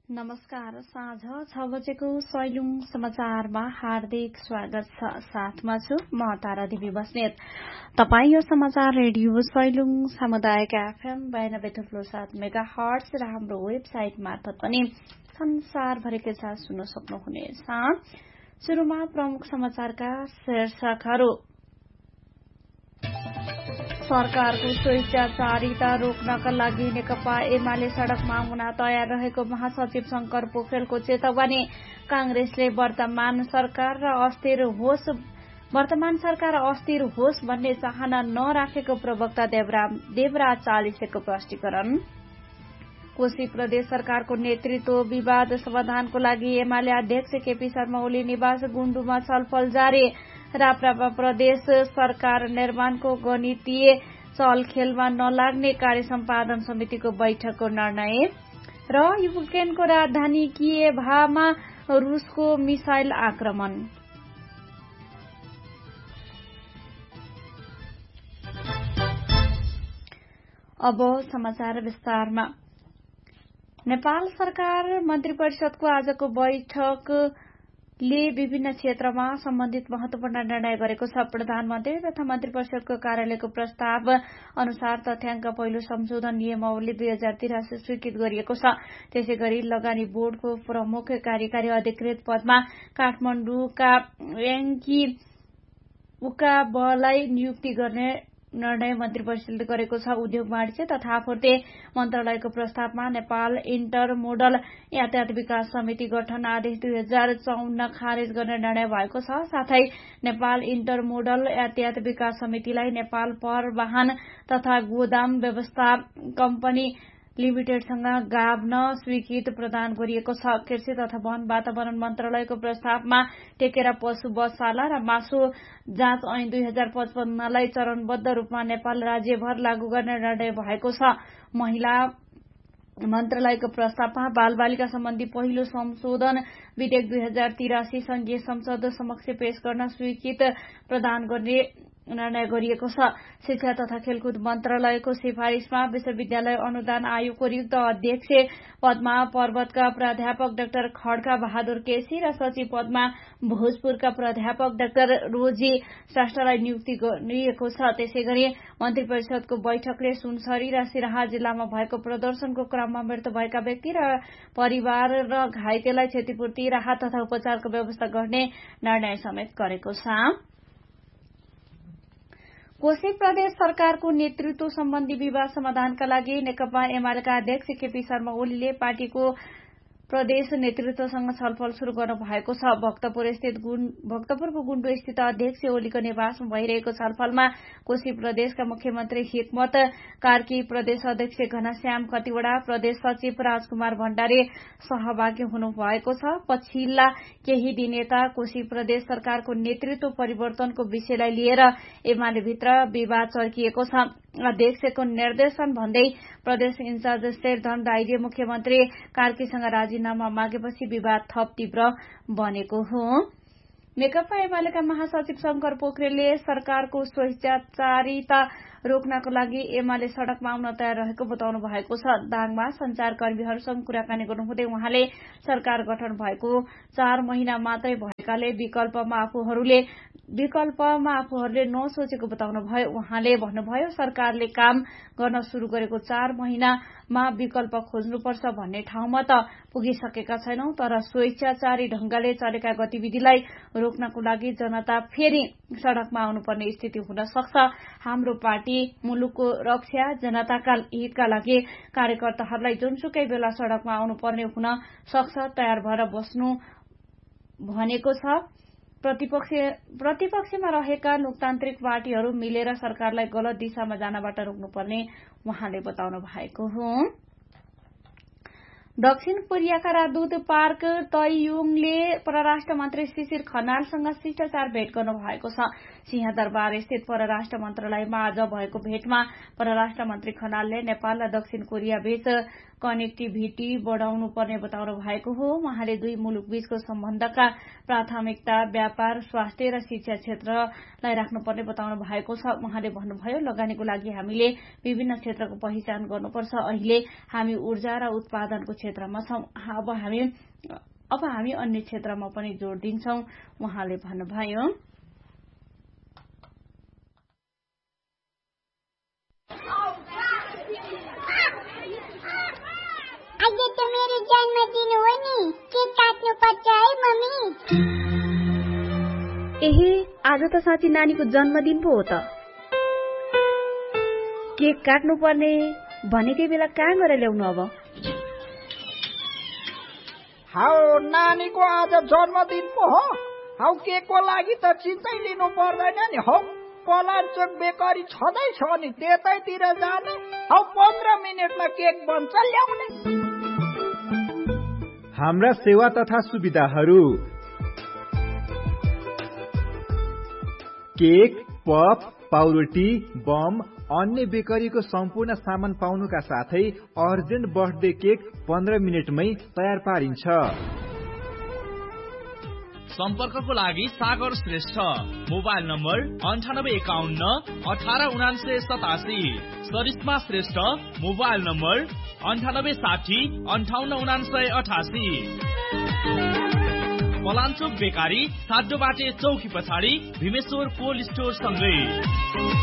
नमस्कार। साँझ 6 बजेको सैलुङ समाचारमा हार्दिक स्वागत छ। साथमा छु म तारा देवी बस्नेत। तपाई यो समाचार रेडियो सैलुङ सामुदायिक एफएम 92.7 मेगाहर्ट्ज र हाम्रो वेबसाइट मार्फत पनि संसारभरिकै साथ सुन्न सक्नुहुनेछ। सुरुमा प्रमुख समाचारका शीर्षकहरू। सरकारको स्वेच्छाचारिता रोक्नका लागि नेकपा एमाले सड़कमा आउन तयार रहेको महासचिव शंकर पोखरेलको चेतावनी। कांग्रेसले वर्तमान सरकार अस्थिर होस् भन्ने चाहना नराखेको प्रवक्ता देवराज चालिसेको स्पष्टीकरण। कोशी प्रदेश सरकारको नेतृत्व विवाद समाधानको लागि एमाले अध्यक्ष केपी शर्मा ओली निवास गुण्डुमा छलफल जारी। राप्रपा प्रदेश सरकार निर्माणको गणितीय चलखेलमा नलाग्ने कार्य सम्पादन समितिको बैठकको निर्णय। र युक्रेनको राजधानी किएभमा रूसको मिसाइल आक्रमण। अब समाचार विस्तारमा। नेपाल सरकार मन्त्री परिषदको आजको बैठकले विभिन्न क्षेत्रमा सम्बन्धित महत्वपूर्ण निर्णय गरेको छ। प्रधानमन्त्री तथा मन्त्री परिषदको कार्यालयको प्रस्ताव अनुसार तथ्याङ्क पहिलो संशोधन नियमावली 2083 स्वीकृत गरिएको छ। त्यसैगरी लगानी बोर्डको प्रमुख कार्यकारी अधिकृत पदमा काठमाडौँका याङ्की उकाबलाई नियुक्ति गर्ने निर्णय मन्त्री परिषदले गरेको छ। उद्योग वाणिज्य तथा आपूर्ति मन्त्रालयको प्रस्तावमा नेपाल इन्टरमोडल यातायात विकास समिति गठन आदेश 2054 खारेज गर्ने निर्णय भएको छ। साथै नेपाल इन्टरमोडल यातायात विकास समितिलाई नेपाल परिवहन तथा गोदाम व्यवस्था कम्पनी लिमिटेडसँग गाभ्न स्वीकृति प्रदान गरिएको छ। कृषि तथा वन वातावरण मन्त्रालयको प्रस्तावमा टेकेरा पशु बधशाला र मासु जाँच ऐन 2055लाई चरणबद्ध रूपमा नेपाल राज्यभर लागू गर्ने निर्णय भएको छ। महिला मन्त्रालयको प्रस्तावमा बालबालिका सम्बन्धी पहिलो संशोधन विधेयक 2083 संघीय संसद समक्ष पेश गर्न स्वीकृति प्रदान गर्ने निर्णय गरिएको छ। शिक्षा तथा खेलकुद मन्त्रालयको सिफारिशमा विश्वविद्यालय अनुदान आयोगको रिक्त अध्यक्ष पदमा पर्वतका प्राध्यापक डाक्टर खड्का बहादुर केसी र सचिव पदमा भोजपुरका प्राध्यापक डाक्टर रोजी श्रेष्ठलाई नियुक्ति गरिएको छ। त्यसैगरी मन्त्री परिषदको बैठकले सुनसरी र सिराहा जिल्लामा भएको प्रदर्शनको क्रममा मृत्यु भएका व्यक्ति र परिवार र घाइतेलाई क्षतिपूर्ति राहत तथा उपचारको व्यवस्था गर्ने निर्णय समेत गरेको छ। कोशी प्रदेश सरकारको नेतृत्व सम्बन्धी विवाद समाधानका लागि नेकपा एमालेका अध्यक्ष केपी शर्मा ओलीले पार्टीको प्रदेश नेतृत्वसँग छलफल शुरू गर्नु भएको छ। भक्तपुरको गुण्डु स्थित अध्यक्ष ओलीको निवासमा भइरहेको छलफलमा कोशी प्रदेशका मुख्यमन्त्री हिक्मत कार्की, प्रदेश अध्यक्ष घनश्याम खतिवड़ा, प्रदेश सचिव राजकुमार भण्डारी सहभागी हुनुभएको छ। पछिल्ला केही दिन यता कोशी प्रदेश सरकारको नेतृत्व परिवर्तनको विषयलाई लिएर एमालेभित्र विवाद चर्किएको छ। अध्यक्षको निर्देशन भन्दै प्रदेश इन्चार्ज शेरधन राईले मुख्यमन्त्री कार्कीसँग राजीनामा मागेपछि विवाद थप तीव्र बनेको हो। नेकपा एमालेका महासचिव शंकर पोखरेलले सरकारको स्वेच्छाचारिता रोक्नको लागि एमाले सड़कमा आउन तयार रहेको बताउनु भएको छ। दाङमा संचारकर्मीहरूसँग कुराकानी गर्नुहुँदै उहाँले सरकार गठन भएको 4 महिना मात्रै भएकाले विकल्पमा आफूहरूले नसोचेको बताउनु भयो। उहाँले भन्नुभयो, सरकारले काम गर्न शुरू गरेको 4 महिनामा विकल्प खोज्नुपर्छ भन्ने ठाउँमा त पुगिसकेका छैनौं, तर स्वेच्छाचारी ढंगले चलेका गतिविधिलाई रोक्नको लागि जनता फेरि सड़कमा आउनुपर्ने स्थिति हुन सक्छ। हाम्रो पार्टी मुलुकको रक्षा, जनताका हितका लागि कार्यकर्ताहरूलाई जुनसुकै बेला सड़कमा आउनुपर्ने हुन सक्छ, तयार भएर बस्नु भनेको छ। प्रतिपक्षमा रहेका लोकतान्त्रिक पार्टीहरू मिलेर सरकारलाई गलत दिशामा जानबाट रोक्नुपर्ने उहाँले बताउनु भएको हो। दक्षिण कोरियाका राजदूत पार्क तैयुङले परराष्ट्र मन्त्री शिशिर खनालसँग शिष्टाचार भेट गर्नु भएको छ। सिंहदरबार स्थित परराष्ट्र मन्त्रालयमा आज भएको भेटमा परराष्ट्र मन्त्री खनालले नेपाल र दक्षिण कोरिया बीच कनेक्टिभिटी बढाउनु पर्ने बताउनु भएको हो। उहाँले दुई मुलुकबीचको सम्बन्धका प्राथमिकता व्यापार, स्वास्थ्य र शिक्षा क्षेत्रलाई राख्नुपर्ने बताउनु भएको छ। उहाँले भन्नुभयो, लगानीको लागि हामीले विभिन्न क्षेत्रको पहिचान गर्नुपर्छ। अहिले हामी ऊर्जा र उत्पादनको क्षेत्रमा छौं। अब हामी अन्य क्षेत्रमा पनि जोड़ दिन्छौं, उहाँले भन्नुभयो। आज तो मेरो जन्मदिन हो नि, केक काट्नु पर्छ है मम्मी। एहे, आज त साँच्ची नानीको जन्मदिन पो हो त। केक काट्नु पर्ने भनेकै बेला कहाँ गएर ल्याउनु अब? हाउ नानीको आज जन्मदिन पो हो। हाउ केकको लागि त चिन्तै लिनु पर्दैन नि। हौ पलाञ्चोक बेकरी छँदैछ नि, त्यतैतिर जाने। हौ 15 मिनेटमा केक बन्छ, ल्याउने। हाम्रा सेवा तथा सुविधाहरू: केक, पफ, पाउरोटी, बम, अन्य बेकरीको सम्पूर्ण सामान पाउनुका साथै अर्जेन्ट बर्थडे केक 15 मिनेटमै तयार पारिन्छ। सम्पर्कको लागि सागर Shrestha, mobile number 9851 189987। सरिस्मा Shrestha, mobile number 9860 589988। Palanchok बेकारी, साड्डो बाटे चौकी पछाडि, भीमेश्वर कोल्ड स्टोर सँगै।